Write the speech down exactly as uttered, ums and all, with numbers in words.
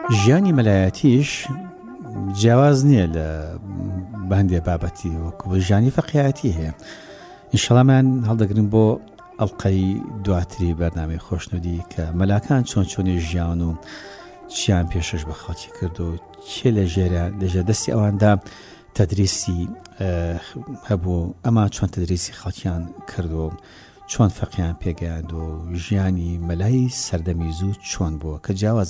ژیانی مەلایەتیش جیاواز نییە لە بەندێ بابەتی وەکو ژیانی فەقیهەتی هەیە. ئینشەڵامان هەڵدەگرن بۆ ئەڵقەی دواتری بەرنامەی خۆشنودی کە مەلاکان چۆن چۆنی ژیان و چیان پێشش بە خەڵکی کرد و کێ لە ژێرە لەژێر دەستی ئەواندا تەدریسی هەبوو، ئەما چۆن تەدریسی خەڵکیان کرد و چۆن فەقیان پێگەیاند و ژیانی مەلای سەردەمی زوو چۆن بووە کە جیاواز